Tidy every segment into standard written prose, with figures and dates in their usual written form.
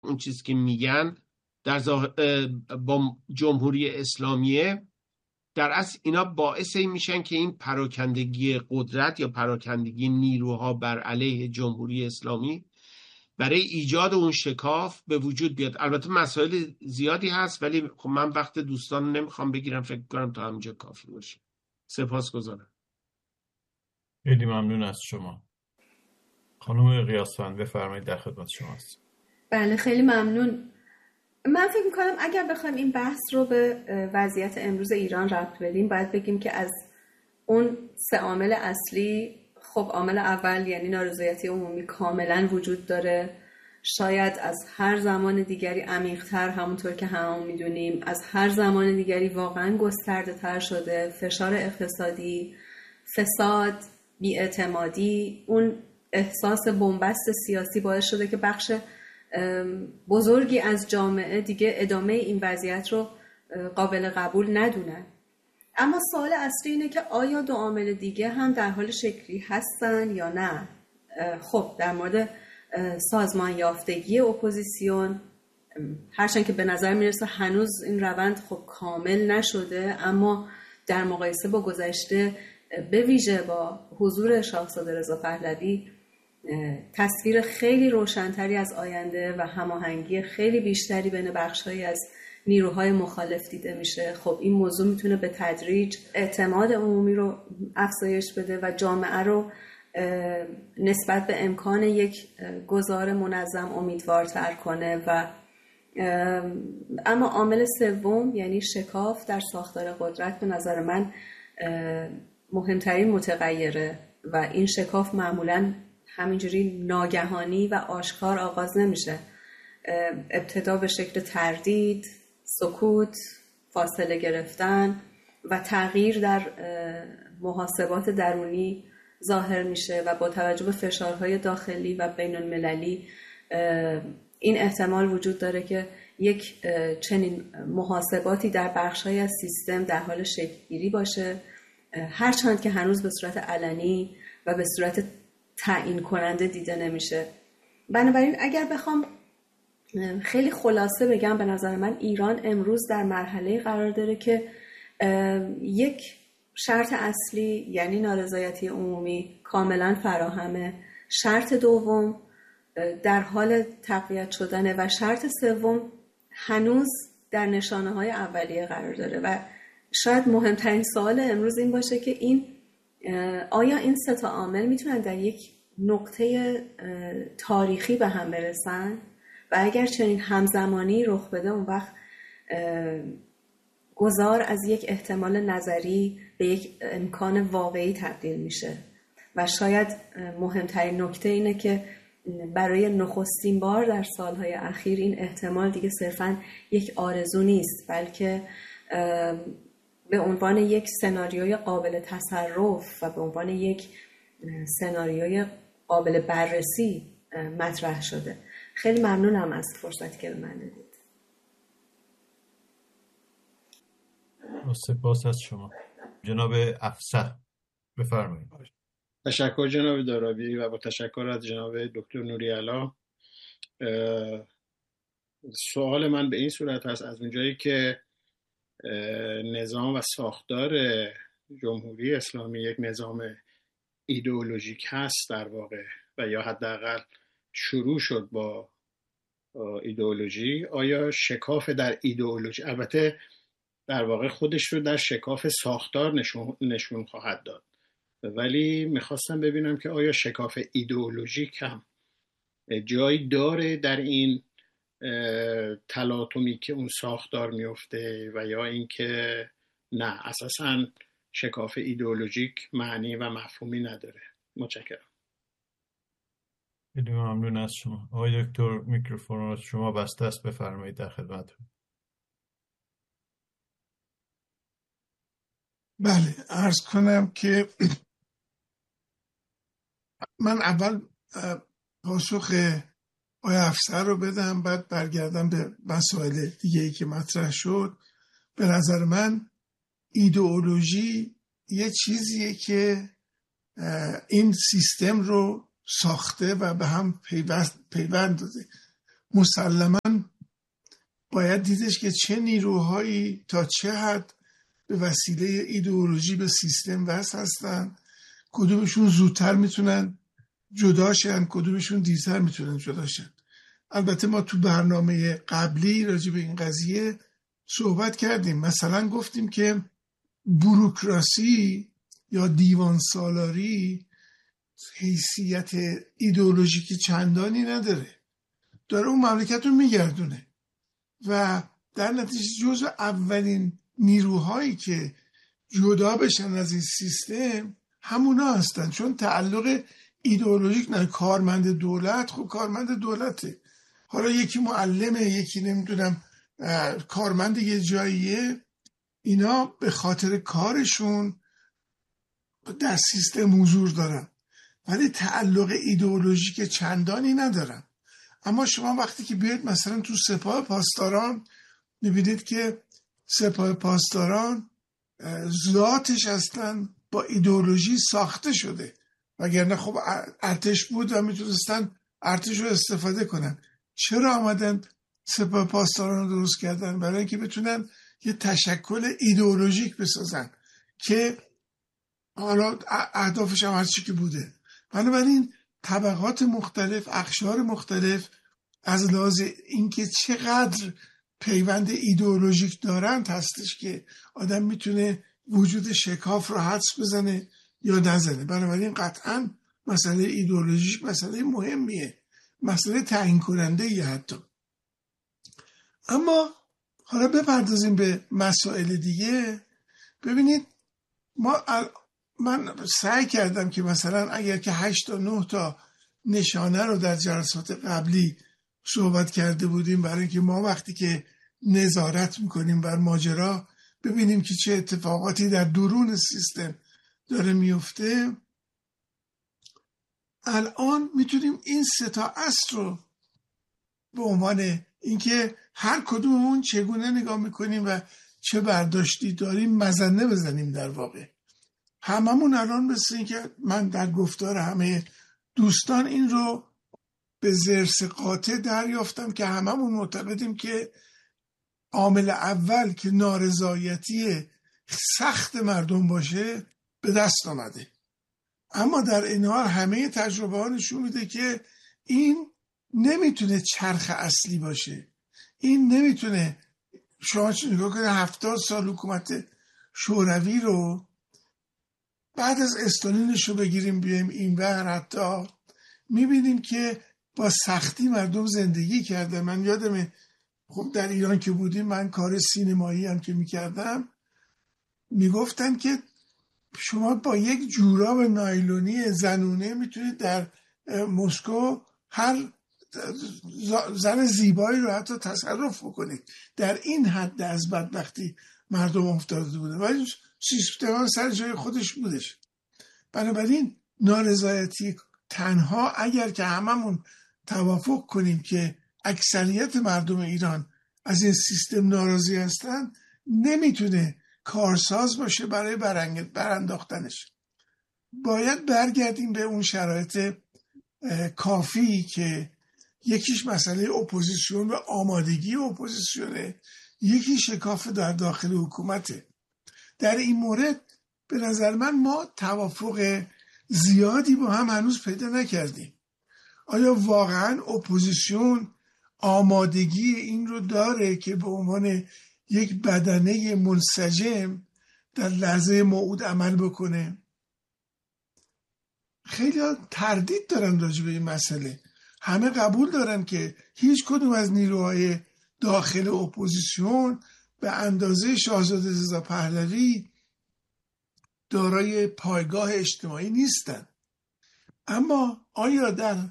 اون چیزی که میگن با جمهوری اسلامیه، در اصل اینا باعث این میشن که این پراکندگی قدرت یا پراکندگی نیروها بر علیه جمهوری اسلامی برای ایجاد اون شکاف به وجود بیاد. البته مسائل زیادی هست، ولی خب من وقت دوستان نمیخوام بگیرم، فکر کنم تا همینجا کافی باشه. سپاسگزارم. خیلی ممنون از شما. خانم قیاسفند بفرمایید، در خدمت شماست. بله خیلی ممنون. من فکر میکنم اگر بخوایم این بحث رو به وضعیت امروز ایران ربط بدیم، باید بگیم که از اون 3 عامل اصلی، خب عامل اول یعنی نارضایتی عمومی کاملا وجود داره، شاید از هر زمان دیگری عمیق‌تر، همونطور که هممون میدونیم از هر زمان دیگری واقعا گسترده تر شده. فشار اقتصادی، فساد، بی‌اعتمادی، اون احساس بنبست سیاسی باعث شده که بخش بزرگی از جامعه دیگه ادامه این وضعیت رو قابل قبول ندونن. اما سوال اصلی اینه که آیا 2 عامل دیگه هم در حال شکلی هستن یا نه؟ خب در مورد سازمان یافتگی اپوزیسیون، هرچند که به نظر میرسه هنوز این روند خب کامل نشده، اما در مقایسه با گذشته، به ویژه با حضور شاهزاده رضا پهلوی، تصویر خیلی روشنتری از آینده و هماهنگی خیلی بیشتری بین بخش‌هایی از نیروهای مخالف دیده میشه. خب این موضوع میتونه به تدریج اعتماد عمومی رو افزایش بده و جامعه رو نسبت به امکان یک گذار منظم امیدوارتر کنه. و اما عامل سوم یعنی شکاف در ساختار قدرت به نظر من مهمترین متغیره و این شکاف معمولاً همینجوری ناگهانی و آشکار آغاز نمیشه. ابتدا به شکل تردید، سکوت، فاصله گرفتن و تغییر در محاسبات درونی ظاهر میشه و با توجه به فشارهای داخلی و بین المللی این احتمال وجود داره که یک چنین محاسباتی در بخش‌های از سیستم در حال شکل‌گیری باشه، هرچند که هنوز به صورت علنی و به صورت تعیین کننده دیده نمیشه. بنابراین اگر بخوام خیلی خلاصه بگم، به نظر من ایران امروز در مرحله قرار داره که یک شرط اصلی یعنی نارضایتی عمومی کاملا فراهمه، شرط دوم در حال تقویت شدنه و شرط سوم هنوز در نشانه‌های اولیه قرار داره. و شاید مهمترین سوال امروز این باشه که آیا این 3 تا عامل میتونن در یک نقطه تاریخی به هم برسن؟ و اگر چنین همزمانی رخ بده، اون وقت گذار از یک احتمال نظری به یک امکان واقعی تبدیل میشه. و شاید مهمترین نکته اینه که برای نخستین بار در سالهای اخیر این احتمال دیگه صرفاً یک آرزو نیست، بلکه به عنوان یک سناریوی قابل تصرف و به عنوان یک سناریوی قابل بررسی مطرح شده. خیلی ممنونم از فرصتی که به من دادید. سپاس از شما. جناب افسر بفرمایید. تشکر جناب دارابی و با تشکر از جناب دکتر نوری‌علا. سوال من به این صورت هست: از اونجایی که نظام و ساختار جمهوری اسلامی یک نظام ایدئولوژیک هست در واقع، و یا حداقل شروع شد با ایدئولوژی، آیا شکاف در ایدئولوژی، البته در واقع خودش رو در شکاف ساختار نشون خواهد داد، ولی میخواستم ببینم که آیا شکاف ایدئولوژیک هم جایی داره در این تلاطمی که اون ساختار میفته، و یا اینکه نه، اساساً شکاف ایدئولوژیک معنی و مفهومی نداره. متشکرم. خیلی ممنون از شما. آقای دکتر میکروفون شما بسته است، بفرمایید، در خدمتتون. بله، عرض کنم که من اول پاسخ آقای افسر رو بدم، بعد برگردم به مسائل دیگه‌ای که مطرح شد. به نظر من ایدئولوژی یه چیزیه که این سیستم رو ساخته و به هم پیوند داده. مسلماً باید دیدش که چه نیروهایی تا چه حد به وسیله ایدئولوژی به سیستم وصل هستن، کدومشون زودتر میتونن جداشن، کدومشون دیرتر میتونن جداشن. البته ما تو برنامه قبلی راجع به این قضیه صحبت کردیم. مثلا گفتیم که بوروکراسی یا دیوان سالاری حیثیت ایدئولوژیکی چندانی نداره، داره اون مملکت رو میگردونه و در نتیجه جزو اولین نیروهایی که جدا بشن از این سیستم همونا هستن، چون تعلق ایدئولوژیک نه. کارمند دولت، خب کارمند دولته، حالا یکی معلمه، یکی نمیدونم کارمند یه جاییه، اینا به خاطر کارشون در سیستم حضور دارن ولی تعلق ایدئولوژیک چندانی ندارن. اما شما وقتی که بیاید مثلا تو سپاه پاسداران میبینید که سپاه پاسداران ذاتش اصلا با ایدئولوژی ساخته شده، وگرنه خب ارتش بود و میتونستن ارتش رو استفاده کنن. چرا آمدن سپاه پاسداران رو درست کردن؟ برای اینکه بتونن یه تشکل ایدئولوژیک بسازن که حالا اهدافش هم هرچی که بوده. بنابراین طبقات مختلف، اقشار مختلف از لحاظ اینکه چقدر پیوند ایدئولوژیک دارند هستش که آدم میتونه وجود شکاف رو حدس بزنه یا نزنه. بنابراین قطعا مسئله ایدئولوژیک مسئله مهمیه، مسئله تعیین کننده یه حتی. اما حالا بپردازیم به مسائل دیگه. ببینید من سعی کردم که مثلا اگر که 8 تا 9 تا نشانه رو در جلسات قبلی صحبت کرده بودیم برای اینکه ما وقتی که نظارت میکنیم بر ماجرا ببینیم که چه اتفاقاتی در درون سیستم داره میفته، الان میتونیم این 3 تا اصل رو به عنوان اینکه هر کدوممون چگونه نگاه میکنیم و چه برداشتی داریم مزنه بزنیم. در واقع هممون الان مثل این که من در گفتار همه دوستان این رو به ضرس قاطع دریافتم که هممون معتقدیم که عامل اول که نارضایتی سخت مردم باشه به دست آمده. اما در این حال همه تجربه ها نشون میده که این نمیتونه چرخ اصلی باشه. این نمیتونه شما نگاه کنید 70 سال حکومت شوروی رو بعد از استالینش رو بگیریم بیایم این ور، حتی میبینیم که با سختی مردم زندگی کرده. من یادمه خب در ایران که بودیم، من کار سینمایی هم که میکردم، میگفتن که شما با یک جوراب نایلونی زنونه میتونید در مسکو هر زن زیبایی رو حتی تصرف بکنید. در این حد از بدبختی مردم افتاده بودن ولی سیستم سر جای خودش بودش. بنابراین نارضایتی تنها اگر که هممون توافق کنیم که اکثریت مردم ایران از این سیستم ناراضی هستن نمیتونه کارساز باشه برای برانداختنش. باید برگردیم به اون شرایط کافی که یکیش مسئله اپوزیسیون و آمادگی اپوزیسیونه، یکی شکاف در داخل حکومته. در این مورد به نظر ما توافق زیادی با هم هنوز پیدا نکردیم. آیا واقعا اپوزیسیون آمادگی این رو داره که به عنوان یک بدنه منسجم در لحظه موعود عمل بکنه؟ خیلی تردید دارن راجع به این مسئله. همه قبول دارن که هیچ کدوم از نیروهای داخل اپوزیسیون به اندازه شاهزاده رضا پهلوی دارای پایگاه اجتماعی نیستن. اما آیا در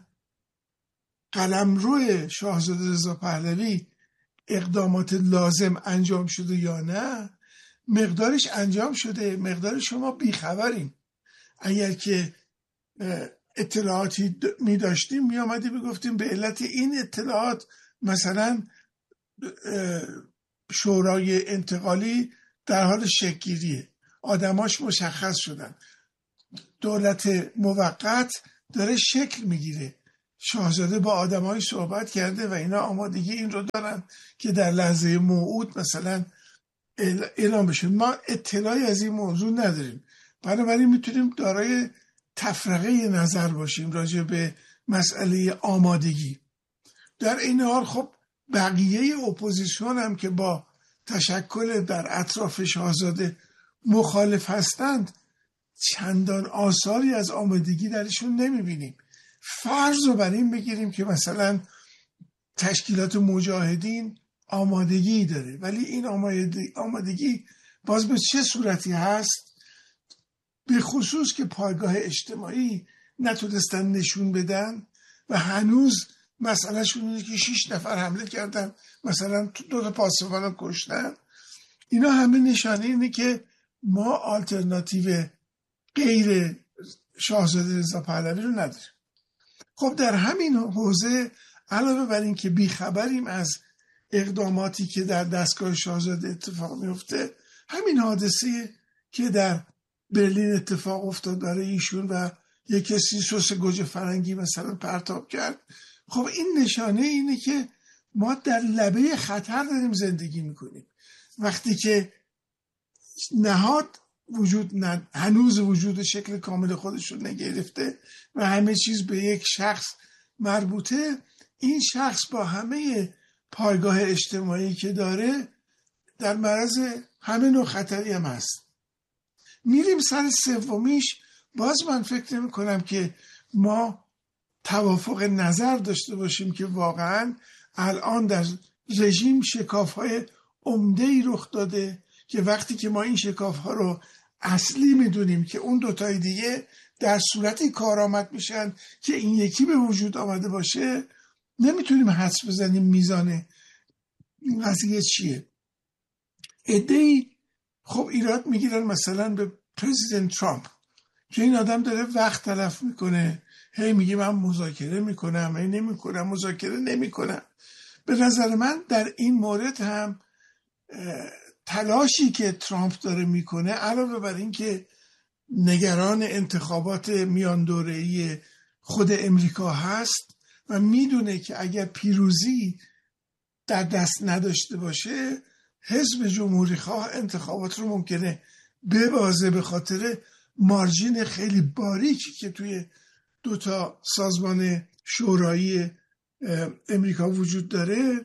قلمرو شاهزاده رضا پهلوی اقدامات لازم انجام شده یا نه؟ مقدارش انجام شده، مقدار شما بیخبرین. اگر که اطلاعاتی می داشتیم می آمدیم می گفتیم به علت این اطلاعات مثلا شورای انتقالی در حال شکل‌گیریه، آدماش مشخص شدن، دولت موقت داره شکل میگیره، شاهزاده با آدمای صحبت کرده و اینا آمادگی این رو دارن که در لحظه موعود مثلا اعلام بشه. ما اطلاعی از این موضوع نداریم، بنابراین میتونیم دارای تفرقه نظر باشیم راجع به مسئله آمادگی. در این حال خب بقیه اپوزیسیون هم که با تشکل در اطراف شاهزاده مخالف هستند چندان آثاری از آمادگی درشون نمیبینیم. فرض رو بر این بگیریم که مثلا تشکیلات مجاهدین آمادگی داره، ولی این آمادگی باز به چه صورتی هست؟ به خصوص که پایگاه اجتماعی نتونستن نشون بدن و هنوز مسئله شون اینه که 6 نفر حمله کردن، مثلا 2 پاسبان کشتن. اینا همه نشانه اینه که ما آلترناتیو غیر شاهزاده رضا پهلوی رو نداریم. خب در همین حوزه علاوه بر این که بیخبریم از اقداماتی که در دستگاه شاهزاده اتفاق میفته، همین حادثه که در برلین اتفاق افتاد برای ایشون و یک کسی سس گوجه فرنگی مثلا پرتاب کرد، خب این نشانه اینه که ما در لبه خطر داریم زندگی میکنیم. وقتی که نهاد هنوز وجود شکل کامل خودش رو نگرفته و همه چیز به یک شخص مربوطه، این شخص با همه پایگاه اجتماعی که داره در معرض همه نوع خطری هم هست. میریم سر سومیش، باز من فکر نمی کنم که ما توافق نظر داشته باشیم که واقعا الان در رژیم شکاف‌های عمده‌ای رخ داده که وقتی که ما این شکاف‌ها رو اصلی میدونیم که اون دوتای دیگه در صورتی کارآمد میشن که این یکی به وجود آمده باشه، نمیتونیم حدس بزنیم میزان این قضیه چیه. عده‌ای خب ایراد میگیرن مثلا به پرزیدنت ترامپ که این آدم داره وقت تلف میکنه، هی میگه من مذاکره میکنم، هی نمیکنم، مذاکره نمیکنم. به نظر من در این مورد هم تلاشی که ترامپ داره میکنه علاوه بر این که نگران انتخابات میان دوره‌ای خود امریکا هست و میدونه که اگر پیروزی در دست نداشته باشه حزب جمهوری خواه انتخابات رو ممکنه ببازه به خاطر مارجین خیلی باریکی که توی 2 سازمان شورایی امریکا وجود داره.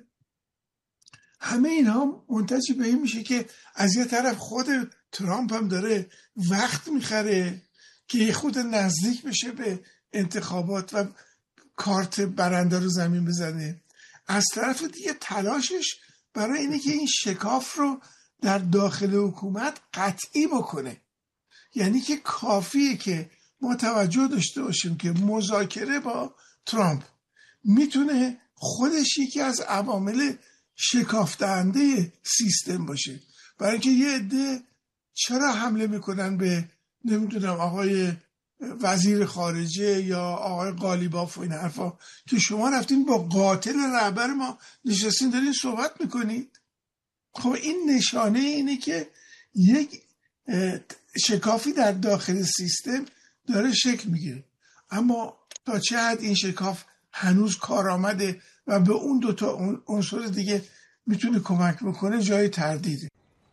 همه اینها منتج به این میشه که از یه طرف خود ترامپ هم داره وقت میخره که خود نزدیک بشه به انتخابات و کارت برنده رو زمین بزنه، از طرف دیگه تلاشش برای اینه که این شکاف رو در داخل حکومت قطعی بکنه. یعنی که کافیه که ما توجه داشته باشیم که مذاکره با ترامپ میتونه خودش یکی از عوامل شکافتنده سیستم باشه. برای اینکه یه عده چرا حمله میکنن به نمیدونم آقای وزیر خارجه یا آقای قالیباف و این حرفا که شما رفتین با قاتل رهبر ما نشستین دارین صحبت میکنید. خب این نشانه اینه که یک شکافی در داخل سیستم داره شکل میگیره، اما تا چه حد این شکاف هنوز کارآمده و به اون 2 عنصر دیگه میتونه کمک بکنه جای تردیده.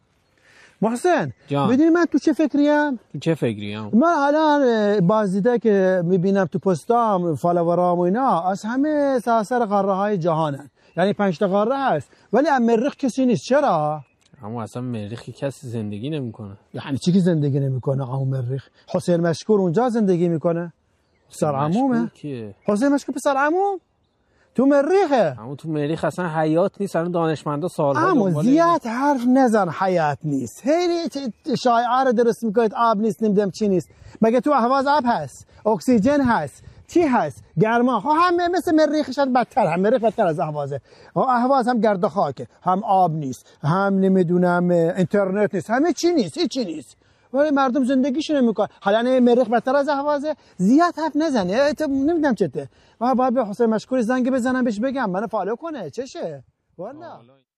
محسن بدونی من تو چه فکریم؟ چه فکریم؟ من الان بازدیده که میبینم تو پستام فالوورام و اینا از همه سراسر قاره های جهانن، یعنی 5 تا قاره هست ولی از مریخ کسی نیست. چرا؟ اما اصلا مریخ کسی زندگی نمیکنه. یعنی چی که زندگی نمیکنه؟ اون مریخ حسین مشکور اونجا زندگی میکنه. پسر عمومه. حسین مشکور پسر عموم تو مریخه. اما تو مریخ اصلا حیات نیست. الان دانشمندا سالها اما زیاد حرف نزن حیات نیست. خیلی شایعه رو درست میکنید آب نیست نمیدونم چی نیست. مگه تو اهواز آب هست؟ اکسیژن هست؟ چی هست؟ گرما. همه مثل مریخ شد بدتر. هم مریخ بدتر از اهوازه. اهواز هم گرد و خاکه، هم آب نیست، هم نمیدونم اینترنت نیست، همه چی نیست، هیچی نیست. ولی مردم زندگیشون نمیکنن. حالا مریخ بدتر از اهوازه. زیاد حرف نزنه. نمیدونم چته. من باید به حسین مشکور زنگ بزنم بهش بگم منو فالو کنه. چشه؟ والا